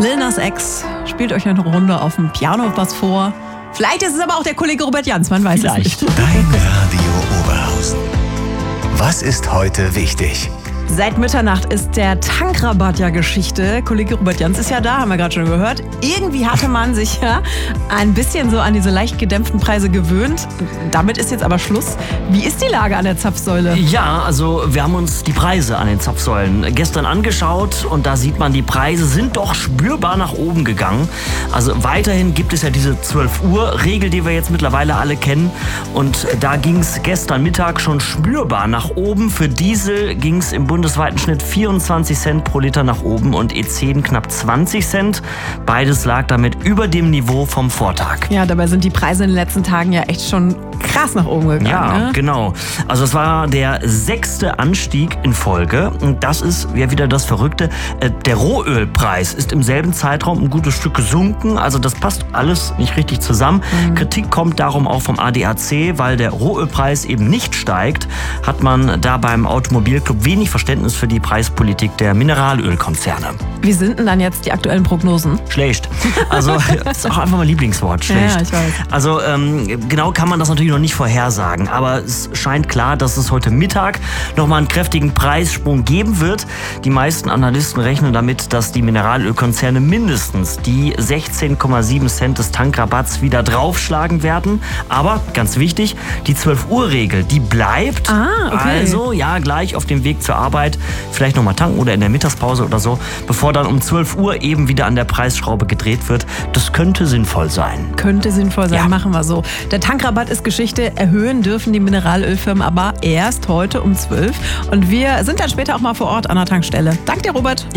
Lil Nas X spielt euch eine Runde auf dem Piano was vor. Vielleicht ist es aber auch der Kollege Robert Jans, man weiß es nicht. Dein Radio Oberhausen. Was ist heute wichtig? Seit Mitternacht ist der Tankrabatt ja Geschichte. Kollege Robert Jans ist ja da, haben wir gerade schon gehört. Irgendwie hatte man sich ja ein bisschen so an diese leicht gedämpften Preise gewöhnt. Damit ist jetzt aber Schluss. Wie ist die Lage an der Zapfsäule? Ja, also wir haben uns die Preise an den Zapfsäulen gestern angeschaut und da sieht man, die Preise sind doch spürbar nach oben gegangen. Also weiterhin gibt es ja diese 12-Uhr-Regel, die wir jetzt mittlerweile alle kennen. Und da ging es gestern Mittag schon spürbar nach oben. Für Diesel ging es im bundesweiten Schnitt 24 Cent pro Liter nach oben und E10 knapp 20 Cent. Beides lag damit über dem Niveau vom Vortag. Ja, dabei sind die Preise in den letzten Tagen ja echt schon krass nach oben gegangen. Ja, ne? Genau. Also es war der 6. Anstieg in Folge. Und das ist ja wieder das Verrückte. Der Rohölpreis ist im selben Zeitraum ein gutes Stück gesunken. Also das passt alles nicht richtig zusammen. Kritik kommt darum auch vom ADAC, weil der Rohölpreis eben nicht steigt, hat man da beim Automobilclub wenig Verständnis für die Preispolitik der Mineralölkonzerne. Wie sind denn dann jetzt die aktuellen Prognosen? Schlecht. Also das ist auch einfach mein Lieblingswort, schlecht. Ja, ich weiß. Also genau kann man das natürlich noch nicht vorhersagen, aber es scheint klar, dass es heute Mittag nochmal einen kräftigen Preissprung geben wird. Die meisten Analysten rechnen damit, dass die Mineralölkonzerne mindestens die 16,7 Cent des Tankrabatts wieder draufschlagen werden. Aber ganz wichtig, die 12-Uhr-Regel, die bleibt. Okay. Also ja, gleich auf dem Weg zur Arbeit, vielleicht nochmal tanken oder in der Mittagspause oder so, bevor dann um 12 Uhr eben wieder an der Preisschraube gedreht wird. Das könnte sinnvoll sein. Könnte sinnvoll sein, Ja. machen wir so. Der Tankrabatt ist Geschichte. Erhöhen dürfen die Mineralölfirmen aber erst heute um 12. Und wir sind dann später auch mal vor Ort an der Tankstelle. Danke dir, Robert.